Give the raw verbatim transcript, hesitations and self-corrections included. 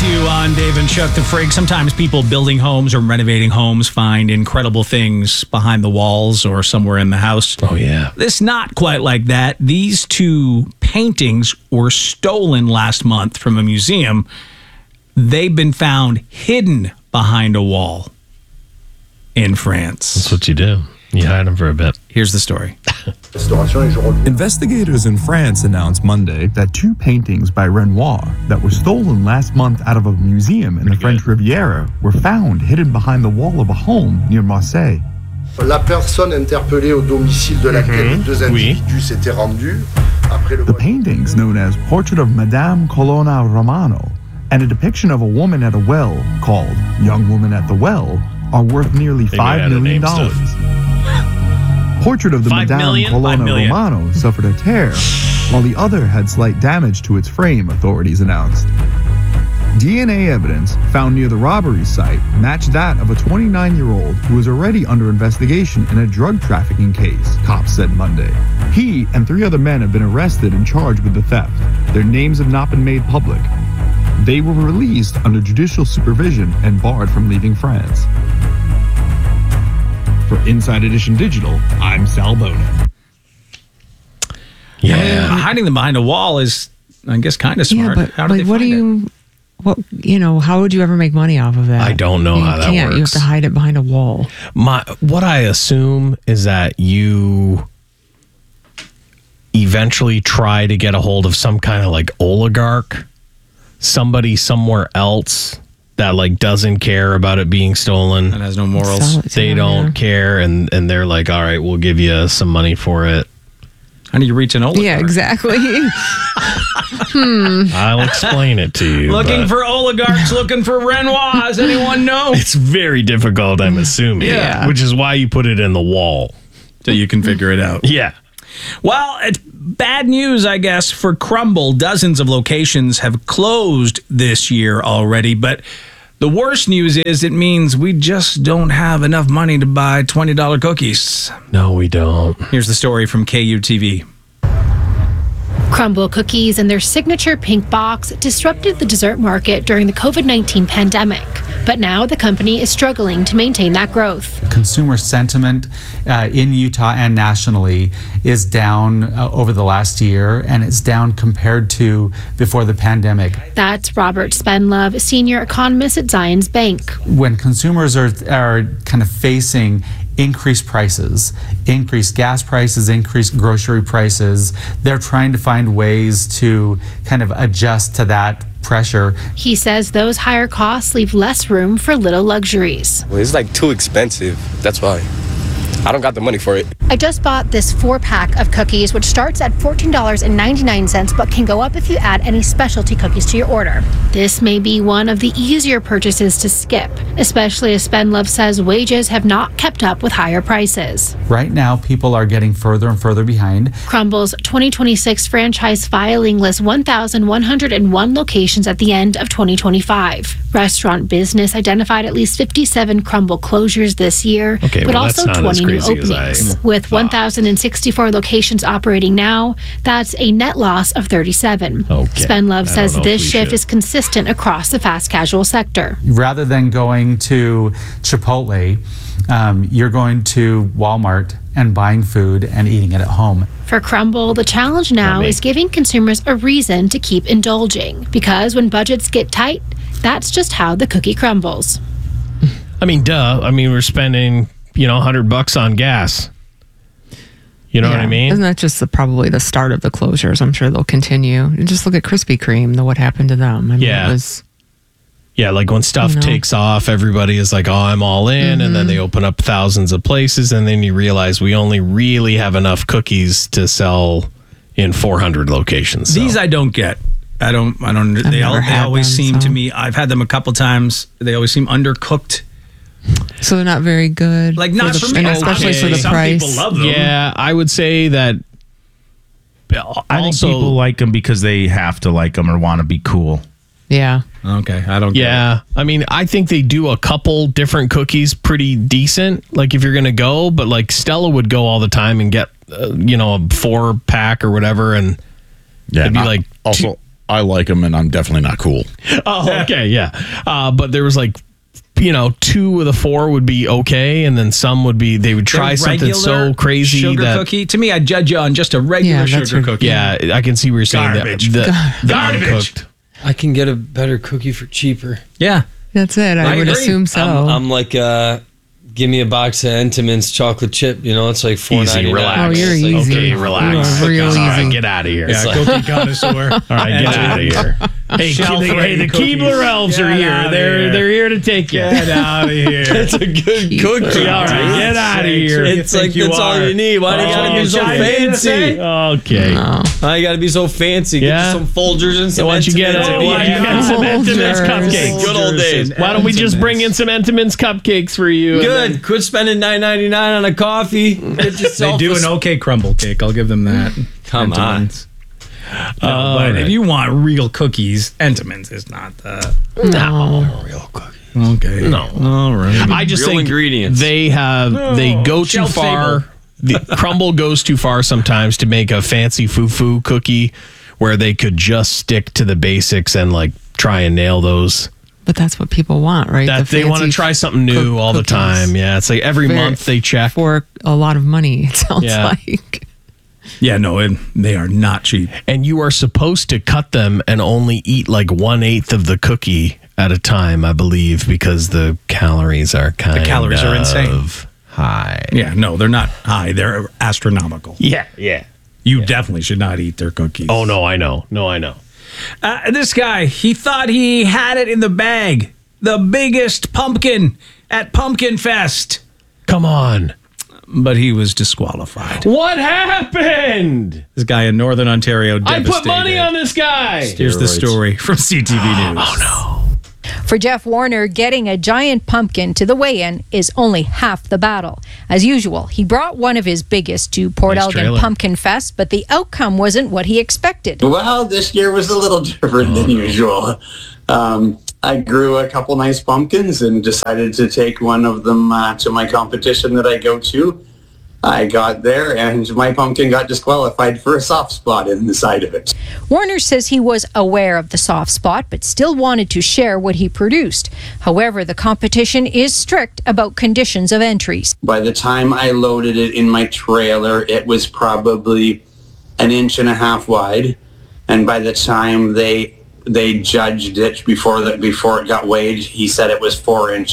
with you on Dave and Chuck the Freak. Sometimes people building homes or renovating homes find incredible things behind the walls or somewhere in the house. Oh, yeah. It's not quite like that. These two paintings were stolen last month from a museum. They've been found hidden behind a wall in France. That's what you do. You hide them for a bit. Here's the story. Investigators in France announced Monday that two paintings by Renoir that were stolen last month out of a museum in the French Riviera were found hidden behind the wall of a home near Marseille. La personne interpellée au domicile de laquelle les deux individus s'étaient rendus après le. The paintings, known as Portrait of Madame Colonna Romano and a depiction of a woman at a well called Young Woman at the Well, are worth nearly five million dollars. Portrait of the Five Madame million? Colonna Five million. Romano suffered a tear, while the other had slight damage to its frame, authorities announced. D N A evidence found near the robbery site matched that of a twenty-nine-year-old who was already under investigation in a drug trafficking case, cops said Monday. He and three other men have been arrested and charged with the theft. Their names have not been made public. They were released under judicial supervision and barred from leaving France. For Inside Edition Digital, I'm Sal Bonin. Yeah. I mean, hiding them behind a wall is, I guess, kind of smart. Yeah, but How do like, they what do find you, what you know? How would you ever make money off of that? I don't know you how that can't. You have works. to hide it behind a wall. My what I assume is that you eventually try to get a hold of some kind of like oligarch, somebody somewhere else that like doesn't care about it being stolen. And has no morals. Sell it to They them, don't yeah. care, and and they're like, all right, we'll give you some money for it. How do you reach an oligarch? Yeah, exactly. I'll explain it to you. Looking but for oligarchs, looking for Renoirs. Anyone know? it's very difficult, I'm assuming. Yeah. Which is why you put it in the wall. So you can figure it out. Yeah. Well, it's bad news, I guess, for Crumble. Dozens of locations have closed this year already, but the worst news is it means we just don't have enough money to buy twenty dollars cookies. No, we don't. Here's the story from K U T V. Crumble cookies and their signature pink box disrupted the dessert market during the COVID nineteen pandemic. But now the company is struggling to maintain that growth. Consumer sentiment uh, in Utah and nationally is down uh, over the last year, and it's down compared to before the pandemic. That's Robert Spenlove, senior economist at Zions Bank. When consumers are, are kind of facing increased prices, increased gas prices, increased grocery prices, they're trying to find ways to kind of adjust to that pressure. He says those higher costs leave less room for little luxuries. Well, it's like too expensive. That's why. I don't got the money for it. I just bought this four pack of cookies, which starts at fourteen dollars and ninety-nine cents, but can go up if you add any specialty cookies to your order. This may be one of the easier purchases to skip, especially as Spenlove says wages have not kept up with higher prices. Right now, people are getting further and further behind. Crumble's twenty twenty-six franchise filing lists one thousand one hundred one locations at the end of twenty twenty-five. Restaurant business identified at least fifty-seven Crumble closures this year, Okay, but well, also that's not as twenty new crazy as I openings. thought. With one thousand sixty-four locations operating now, that's a net loss of thirty-seven. Okay. Spenlove I says don't know if this we shift should. is consistent across the fast casual sector. Rather than going to Chipotle, um, you're going to Walmart and buying food and eating it at home. For Crumble, the challenge now me. is giving consumers a reason to keep indulging, because when budgets get tight, that's just how the cookie crumbles. I mean, duh. I mean, we're spending, you know, a hundred bucks on gas. You know what I Yeah. mean? Isn't that just the, probably the start of the closures? I'm sure they'll continue. And just look at Krispy Kreme, the what happened to them. I mean, Yeah. it was, Yeah, like when stuff You know? takes off, everybody is like, oh, I'm all in. And then they open up thousands of places. And then you realize we only really have enough cookies to sell in four hundred locations. So. These I don't get. I don't. I don't. They, all, never they had always them, seem to so. me. I've had them a couple times. They always seem undercooked. so they're not very good. Like not for, the, me, and especially Okay. for the Some price. people love them. Yeah, I would say that. I think Also, people like them because they have to like them or want to be cool. Yeah. Okay, I don't. Get yeah, I mean, I think they do a couple different cookies pretty decent. Like if you're gonna go, but like Stella would go all the time and get, uh, you know, a four pack or whatever, and Yeah, it'd be I- like also two- I like them, and I'm definitely not cool. Oh, okay, yeah. Uh, but there was like, you know, two of the four would be okay, and then some would be, they would try The something so regular crazy sugar that. cookie. To me, I judge you on just a regular Yeah, that's sugar right. cookie. Yeah, I can see where you're saying Garbage. that. The, the Garbage. uncooked. I can get a better cookie for cheaper. Yeah. That's it. I, I would agree. assume so. I'm, I'm like, uh, give me a box of Entenmann's chocolate chip. You know, it's like four Easy, ninety-nine. relax. Oh, you're It's like, easy. Okay, relax. You are real All right, easy. get out of here. Yeah, like- cookie connoisseur. All right, get out of here. Hey, Shelf the, hey, ready the cookies. Keebler elves are Get here. outta They're here. they're here to take you. Get out of here. It's a good cookie. All right, get out of here. It's like that's all you need. Why do you gotta be so Okay. fancy? Okay. No. Why you gotta be so fancy? Get Yeah. you some Folgers and some Why don't you get, Entenmann's uh, at the why don't you end. get some Entenmann's Folgers. cupcakes? Good old days. Why don't we just bring in some Entenmann's cupcakes for you? and then- Good. Quit spending nine ninety-nine on a coffee. Get They yourself do a an okay crumble cake. I'll give them that. Come on. Entenmann's. No, but if you want real cookies, Entenmann's is not the No. real cookie. okay. No. All right. I just Real think ingredients. they have they go too shelf far. The crumble goes too far sometimes to make a fancy foo-foo cookie where they could just stick to the basics and like try and nail those. But that's what people want, right? That The they want to fancy try something new cook- all the cookies. time. Yeah, it's like every Very- month they check. for a lot of money, it sounds Yeah. like. Yeah, no, it, they are not cheap. And you are supposed to cut them and only eat like one eighth of the cookie at a time, I believe, because the calories are kind of calories are insane. high. Yeah, no, they're not high. They're astronomical. Yeah, yeah. You definitely should not eat their cookies. Oh no, I know. No, I know. Uh, this guy, he thought he had it in the bag. The biggest pumpkin at Pumpkin Fest. Come on. But he was disqualified. What happened? This guy in Northern Ontario I devastated. put money on this guy. Here's the story from C T V News. Oh no. For Jeff Warner, getting a giant pumpkin to the weigh-in is only half the battle. As usual, he brought one of his biggest to Port Nice Elgin trailer. Pumpkin Fest, but the outcome wasn't what he expected. Well, this year was a little different than usual. Um, I grew a couple nice pumpkins and decided to take one of them uh, to my competition that I go to. I got there and my pumpkin got disqualified for a soft spot in the side of it. Warner says he was aware of the soft spot, but still wanted to share what he produced. However, the competition is strict about conditions of entries. By the time I loaded it in my trailer, it was probably an inch and a half wide. And by the time they they judged it before that before it got weighed, he said it was four inches.